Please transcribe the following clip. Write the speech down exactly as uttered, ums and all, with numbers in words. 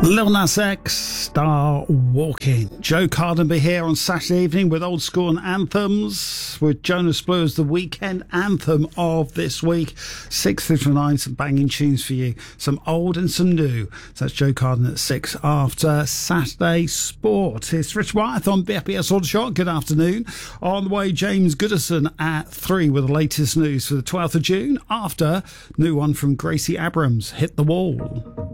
Lil Nas X, Star Walking. Joe Carnaby here on Saturday evening with old school and anthems, with Jonas Blue as the weekend anthem of this week. Six through to nine, some banging tunes for you, some old and some new. So that's Joe Carden at six after Saturday Sport. It's Rich Wyeth on B F B S Auto Shot. Good afternoon. On the way, James Goodison at three with the latest news for the twelfth of June. After, new one from Gracie Abrams, Hit the Wall.